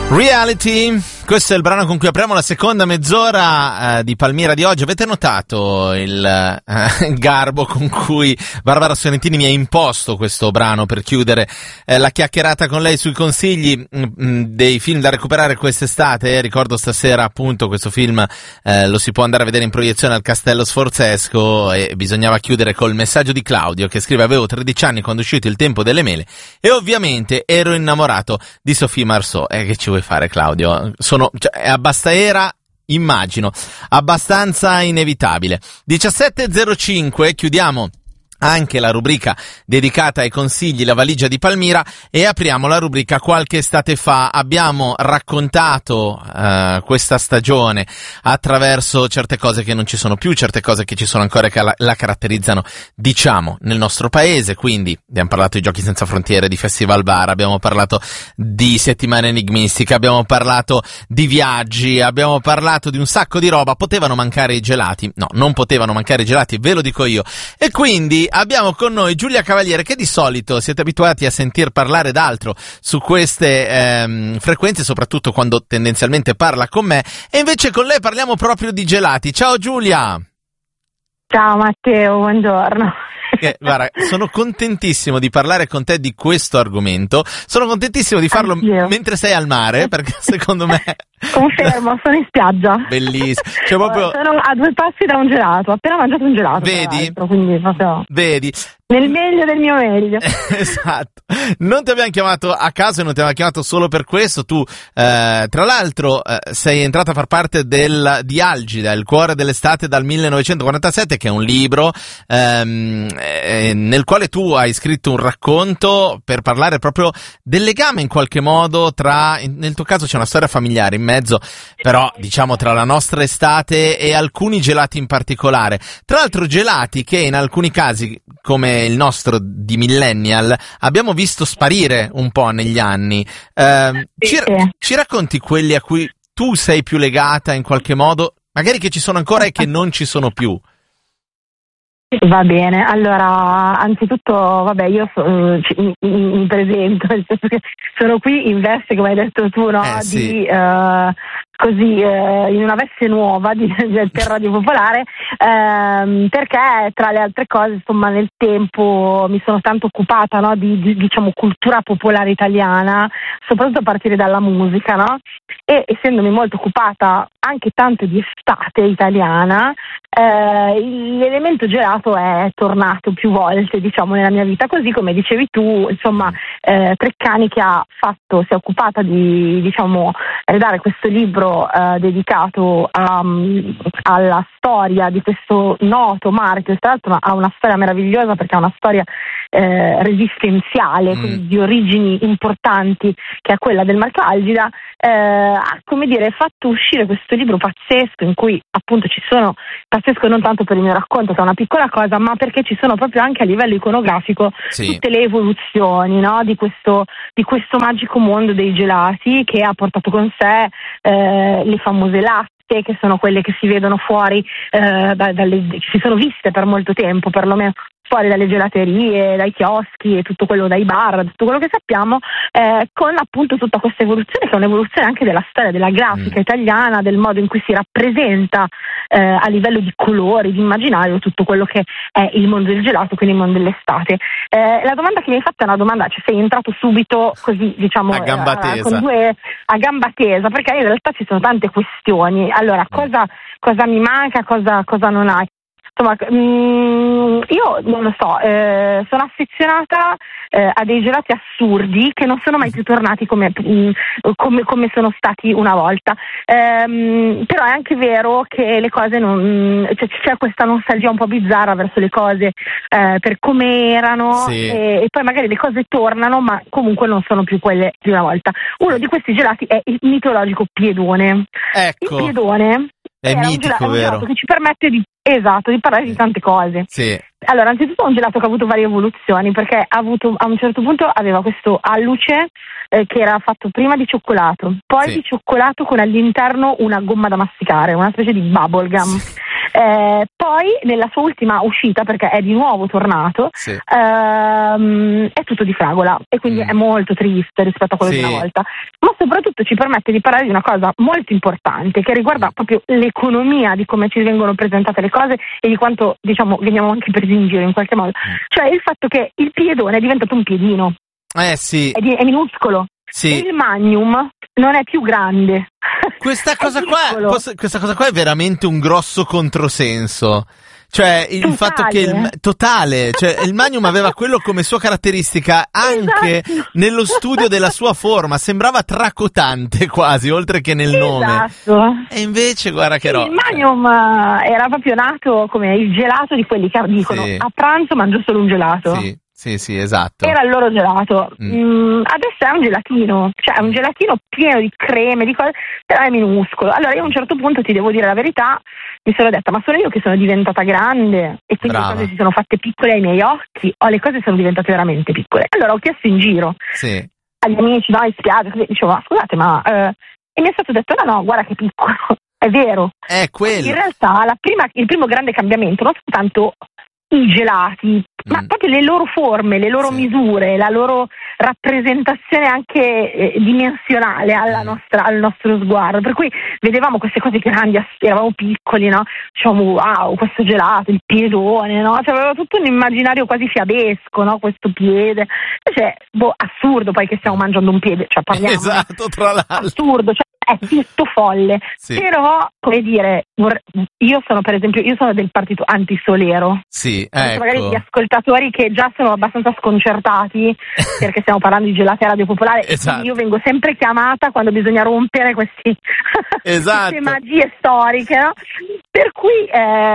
Reality, questo è il brano con cui apriamo la seconda mezz'ora di Palmira di oggi. Avete notato il garbo con cui Barbara Sorrentini mi ha imposto questo brano per chiudere la chiacchierata con lei sui consigli dei film da recuperare quest'estate? Ricordo stasera appunto questo film lo si può andare a vedere in proiezione al Castello Sforzesco e bisognava chiudere col messaggio di Claudio che scrive: avevo 13 anni quando è uscito Il tempo delle mele e ovviamente ero innamorato di Sophie Marceau. Che ci vuoi fare, Claudio? Era, immagino, abbastanza inevitabile. 17.05, chiudiamo anche la rubrica dedicata ai consigli La valigia di Palmira e apriamo la rubrica Qualche estate fa. Abbiamo raccontato questa stagione attraverso certe cose che non ci sono più, certe cose che ci sono ancora che la caratterizzano, diciamo, nel nostro paese. Quindi abbiamo parlato di Giochi Senza Frontiere, di Festival Bar, abbiamo parlato di Settimana Enigmistica, abbiamo parlato di viaggi, abbiamo parlato di un sacco di roba. Potevano mancare i gelati? No, non potevano mancare i gelati, ve lo dico io. E quindi abbiamo con noi Giulia Cavaliere, che di solito siete abituati a sentir parlare d'altro su queste frequenze, soprattutto quando tendenzialmente parla con me, e invece con lei parliamo proprio di gelati. Ciao Giulia! Ciao Matteo, buongiorno. Guarda, sono contentissimo di parlare con te di questo argomento, sono contentissimo di farlo mentre sei al mare, perché secondo me... Confermo, sono in spiaggia. Bellissimo. Cioè proprio... Sono a 2 passi da un gelato, ho appena mangiato un gelato. Vedi? Quindi proprio... Vedi? Nel meglio del mio meglio. Esatto. Non ti abbiamo chiamato a caso e non ti abbiamo chiamato solo per questo. Tu, tra l'altro, sei entrata a far parte di Algida, Il cuore dell'estate dal 1947, che è un libro nel quale tu hai scritto un racconto per parlare proprio del legame in qualche modo nel tuo caso c'è una storia familiare in mezzo, però diciamo tra la nostra estate e alcuni gelati in particolare. Tra l'altro gelati che in alcuni casi, come il nostro di Millennial, abbiamo visto sparire un po' negli anni. Ci racconti quelli a cui tu sei più legata in qualche modo, magari che ci sono ancora e che non ci sono più? Va bene, allora anzitutto vabbè io mi presento, nel senso che sono qui in veste, come hai detto tu, no? Sì. In una veste nuova del Radio Popolare, perché tra le altre cose, insomma, nel tempo mi sono tanto occupata, no, di diciamo cultura popolare italiana, soprattutto a partire dalla musica, no? E essendomi molto occupata anche tanto di estate italiana, l'elemento gelato è tornato più volte, diciamo, nella mia vita, così come dicevi tu, insomma, Treccani, che si è occupata di, diciamo, redare questo libro dedicato alla storia di questo noto marchio. Tra l'altro ha una storia meravigliosa, perché ha una storia resistenziale, quindi di origini importanti, che è quella del marchio Algida. Ha, come dire, fatto uscire questo libro pazzesco, in cui appunto ci sono, pazzesco non tanto per il mio racconto che è una piccola cosa, ma perché ci sono proprio anche a livello iconografico tutte le evoluzioni, no, di questo magico mondo dei gelati, che ha portato con sé le famose latte, che sono quelle che si vedono fuori che si sono viste per molto tempo, perlomeno fuori dalle gelaterie, dai chioschi e tutto quello, dai bar, tutto quello che sappiamo, con appunto tutta questa evoluzione, che è un'evoluzione anche della storia della grafica italiana, del modo in cui si rappresenta a livello di colori, di immaginario, tutto quello che è il mondo del gelato, quindi il mondo dell'estate. La domanda che mi hai fatto è una domanda, cioè sei entrato subito così, diciamo, a gamba tesa, a gamba tesa, perché in realtà ci sono tante questioni. Allora, cosa mi manca, cosa non hai? Insomma, io non lo so, sono affezionata a dei gelati assurdi che non sono mai più tornati come sono stati una volta, però è anche vero che le cose c'è questa nostalgia un po' bizzarra verso le cose per come erano, e poi magari le cose tornano, ma comunque non sono più quelle di una volta. Uno di questi gelati è il mitologico Piedone. Ecco. Il Piedone è mitico, un vero? gelato che ci permette di parlare di tante cose. Sì. Allora, anzitutto è un gelato che ha avuto varie evoluzioni, perché a un certo punto aveva questo alluce che era fatto prima di cioccolato, poi di cioccolato con all'interno una gomma da masticare, una specie di bubble gum. Poi nella sua ultima uscita, perché è di nuovo tornato, sì. È tutto di fragola e quindi è molto triste rispetto a quello di una volta, ma soprattutto ci permette di parlare di una cosa molto importante che riguarda proprio l'economia di come ci vengono presentate le cose e di quanto, diciamo, veniamo anche presi in giro in qualche modo, cioè il fatto che il piedone è diventato un piedino, sì. è minuscolo, sì. E il Magnum non è più grande. Questa cosa qua è veramente un grosso controsenso. Cioè il totale. fatto che totale, cioè il Magnum aveva quello come sua caratteristica anche nello studio della sua forma, sembrava tracotante quasi, oltre che nel nome. E invece guarda che roba. Il Magnum era proprio nato come il gelato di quelli che dicono a pranzo mangio solo un gelato. Sì, esatto. Era il loro gelato. Adesso è un gelatino, cioè è un gelatino pieno di creme, di cose, però è minuscolo. Allora io a un certo punto, ti devo dire la verità, mi sono detta, ma sono io che sono diventata grande e quindi le cose si sono fatte piccole ai miei occhi, o le cose sono diventate veramente piccole. Allora ho chiesto in giro agli amici, no, in spiaggia, così, dicevo, ma scusate, e mi è stato detto, no, guarda che piccolo, è vero. È quello. In realtà il primo grande cambiamento non soltanto i gelati, ma proprio le loro forme, le loro misure, la loro rappresentazione anche dimensionale al nostro sguardo, per cui vedevamo queste cose grandi, eravamo piccoli, no? Diciamo, wow, questo gelato, il piedone, no? Cioè, aveva tutto un immaginario quasi fiabesco, no? Questo piede, invece, assurdo poi che stiamo mangiando un piede, cioè parliamo. Esatto, tra l'altro. Assurdo, cioè è tutto folle, però, come dire, io sono del partito anti-solero. Sì, ecco. Magari gli ascoltatori che già sono abbastanza sconcertati perché stiamo parlando di gelati a Radio Popolare, esatto. Io vengo sempre chiamata quando bisogna rompere queste magie storiche, no? Per cui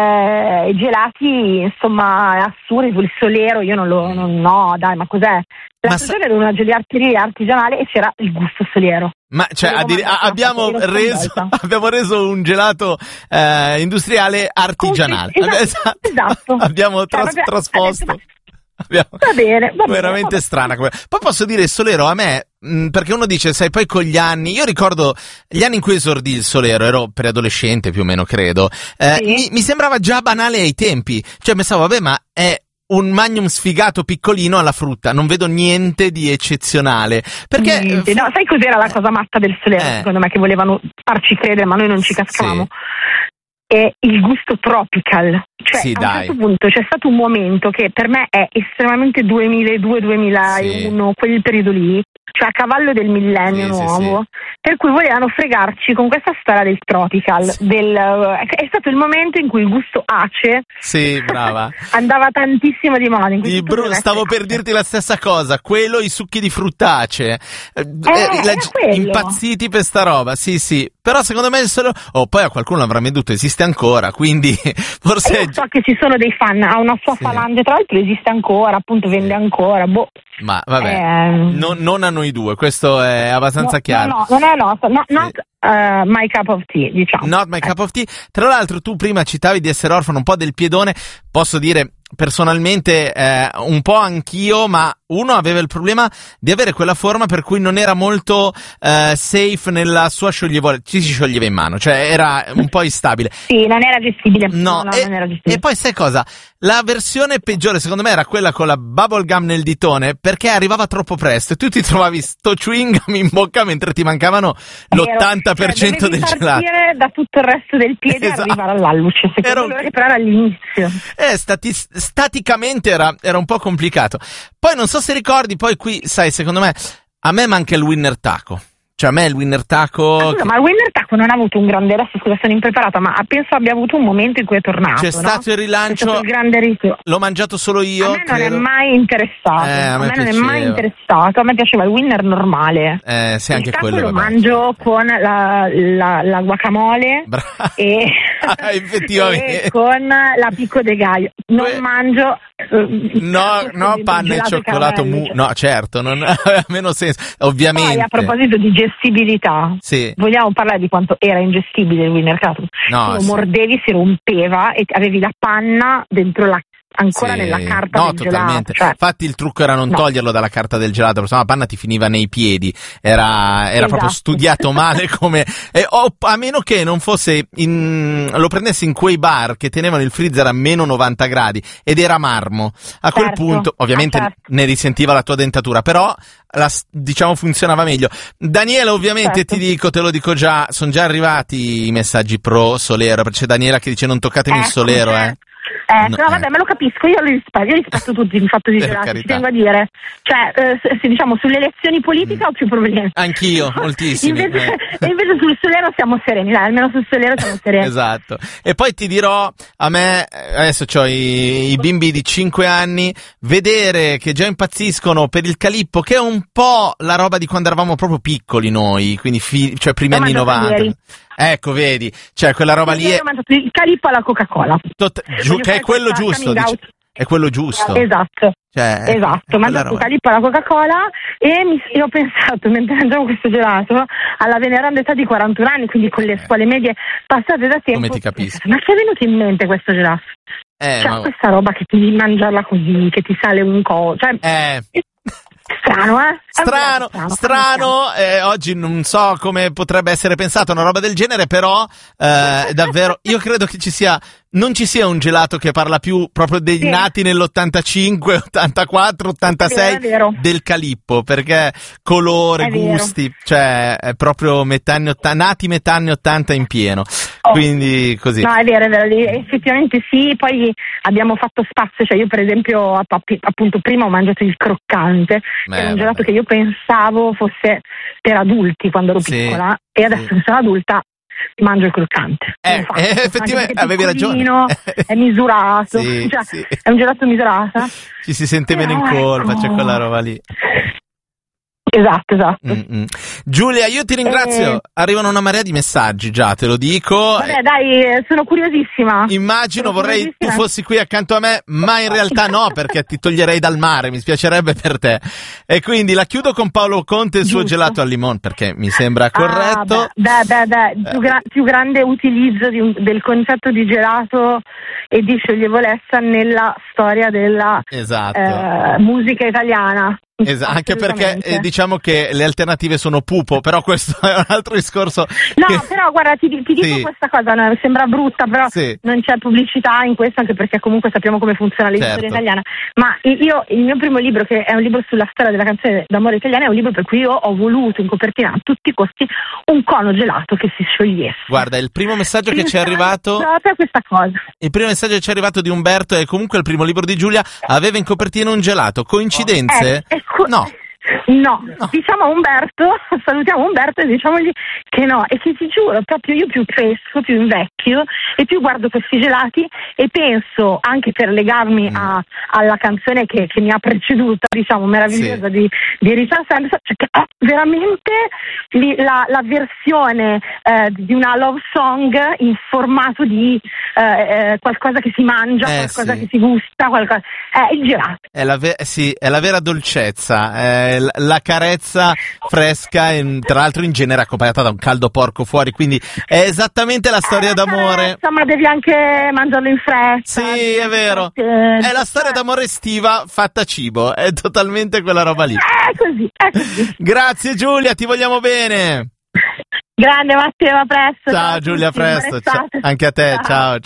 gelati, insomma, assurdi, il solero io no, dai, ma cos'è? L'altro giorno ero in una gelateria artigianale e c'era il gusto soliero. Ma cioè abbiamo reso un gelato industriale artigianale. Esatto. Abbiamo trasposto. Va bene. Veramente strana. Poi posso dire il solero a me, perché uno dice, sai, poi con gli anni, io ricordo gli anni in cui esordì il solero, ero preadolescente più o meno, credo, mi sembrava già banale ai tempi, cioè pensavo, vabbè, ma è un Magnum sfigato piccolino alla frutta, non vedo niente di eccezionale, perché no, sai cos'era la cosa matta del solero, secondo me, che volevano farci credere ma noi non ci cascavamo? È il gusto tropical, cioè a un certo punto c'è stato un momento che per me è estremamente 2002-2001, quel periodo lì, cioè a cavallo del millennio nuovo, per cui volevano fregarci con questa storia del tropical, è stato il momento in cui il gusto ace brava. andava tantissimo di moda. Stavo per dirti la stessa cosa, i succhi di fruttace, impazziti per sta roba, però secondo me il solero, poi a qualcuno l'avrà venduto, esiste ancora, quindi forse... Io so che ci sono dei fan, ha una sua falange, tra l'altro esiste ancora, appunto vende ancora, Ma vabbè, non a noi due, questo è abbastanza chiaro. No, non è nostro, not my cup of tea, diciamo. Not my cup of tea. Tra l'altro tu prima citavi di essere orfano un po' del piedone, posso dire personalmente un po' anch'io, ma uno aveva il problema di avere quella forma per cui non era molto safe nella sua scioglievole, ci si scioglieva in mano, cioè era un po' instabile. Sì, non era gestibile. No, non era gestibile. E poi sai cosa? La versione peggiore secondo me era quella con la bubble gum nel ditone, perché arrivava troppo presto e tu ti trovavi sto chewing gum in bocca mentre ti mancavano l'80% del gelato. Partire da tutto il resto del piede e arrivare all'alluce, secondo me, però era all'inizio. Staticamente era un po' complicato. Poi non so se ricordi, poi qui, sai, secondo me, a me manca il winner taco. Cioè a me il winner taco... Ma il winner taco non ha avuto un grande... Adesso scusa, sono impreparata, ma penso abbia avuto un momento in cui è tornato. C'è stato il rilancio... C'è stato il grande ritiro. L'ho mangiato solo io. A me non è mai interessato. A me non è mai interessato. A me piaceva il winner normale. Sì, anche il taco quello lo mangio con la guacamole e... effettivamente. E con la picco de gallo. Non mangio... No, panna e cioccolato no, certo, non ha meno senso, ovviamente. Poi a proposito di gestibilità, vogliamo parlare di quanto era ingestibile il winner taco? Lo mordevi, si rompeva e avevi la panna dentro la ancora nella carta del totalmente. gelato. Infatti il trucco era non toglierlo dalla carta del gelato, perché sennò la panna ti finiva nei piedi. Era proprio studiato male come... a meno che non fosse lo prendessi in quei bar che tenevano il freezer a meno 90 gradi ed era marmo. A quel punto, ovviamente, ne risentiva la tua dentatura, però diciamo funzionava meglio. Daniela, ovviamente ti dico, te lo dico già, sono già arrivati i messaggi pro Solero, perché c'è Daniela che dice non toccatemi il Solero, no, vabbè, me lo capisco, io rispetto tutti il fatto di gelati, ci tengo a dire. Cioè, se diciamo sulle elezioni politiche ho più problemi. Anch'io, moltissimi. Invece sul Solero siamo sereni, dai, almeno sul Solero siamo sereni. Esatto. E poi ti dirò, a me, adesso ho i bimbi di 5 anni, vedere che già impazziscono per il Calippo, che è un po' la roba di quando eravamo proprio piccoli noi, quindi cioè primi anni 90. Ieri. Ecco, vedi, cioè quella roba lì è... Ho mangiato il Calippo alla Coca-Cola. Che è quello giusto, è quello giusto. Esatto. Cioè, esatto, ho mangiato il Calippo alla Coca-Cola e io ho pensato, mentre mangiavo questo gelato, alla veneranda età di 41 anni, quindi con le scuole medie passate da tempo. Come ti capisco? Ma che è venuto in mente questo gelato? Cioè, questa roba che ti devi mangiarla così, che ti sale un co', cioè... Strano, Strano, oggi non so come potrebbe essere pensata una roba del genere, però davvero io credo che non ci sia un gelato che parla più proprio dei nati nell'85, 84, 86 del Calippo, perché colore, gusti, cioè è proprio nati metà anni 80 in pieno. Quindi così. No, è vero, effettivamente sì, poi abbiamo fatto spazio, cioè io per esempio appunto prima ho mangiato il croccante, che è un gelato che io pensavo fosse per adulti quando ero piccola, e adesso che sono adulta mangio il croccante. Effettivamente avevi ragione. È misurato, è un gelato misurato. Ci si sente meno in colpa, c'è quella roba lì. Esatto. Giulia, io ti ringrazio. Arrivano una marea di messaggi, già te lo dico. Vabbè, dai, sono curiosissima. Immagino, vorrei tu fossi qui accanto a me, ma in realtà no, perché ti toglierei dal mare, mi spiacerebbe per te. E quindi la chiudo con Paolo Conte e il suo gelato al limone, perché mi sembra corretto. Più grande utilizzo del concetto di gelato e di scioglievolezza nella storia della musica italiana. Anche perché diciamo che le alternative sono pupo, però questo è un altro discorso. Però guarda, ti dico questa cosa, sembra brutta, però non c'è pubblicità in questo, anche perché comunque sappiamo come funziona l'editoria italiana. Ma il mio primo libro, che è un libro sulla storia della canzone d'amore italiana, è un libro per cui io ho voluto in copertina a tutti i costi un cono gelato che si sciogliesse. Guarda, il primo messaggio che ci è arrivato, proprio questa cosa. Il primo messaggio che ci è arrivato di Umberto è comunque il primo libro di Giulia aveva in copertina un gelato. Coincidenze? No, diciamo a Umberto, salutiamo Umberto e diciamogli che no, e che ti giuro, proprio io più cresco, più invecchio e più guardo questi gelati e penso, anche per legarmi alla canzone che mi ha preceduta, diciamo meravigliosa di Richard Sanderson, cioè che è veramente la versione di una love song in formato di qualcosa che si mangia, qualcosa che si gusta, è il gelato. È la vera dolcezza, la carezza fresca, tra l'altro in genere accompagnata da un caldo porco fuori, quindi è esattamente la storia d'amore. Ma devi anche mangiarlo in fretta. Sì, è vero. È la storia d'amore estiva fatta cibo, è totalmente quella roba lì. È così. Grazie Giulia, ti vogliamo bene. Grande Matteo, a presto. Ciao Giulia, a presto. Anche a te, ciao.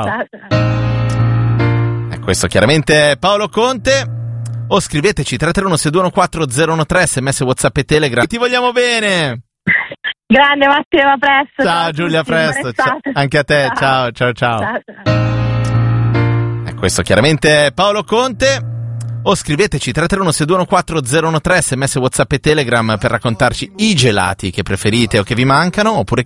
Questo chiaramente è Paolo Conte. O scriveteci 331-621-4013, sms, WhatsApp e Telegram. Ti vogliamo bene. Grande Matteo, a presto. Ciao Giulia, a presto. Anche a te, ciao. Questo chiaramente è Paolo Conte. O scriveteci 331-621-4013, sms, WhatsApp e Telegram per raccontarci i gelati che preferite o che vi mancano, oppure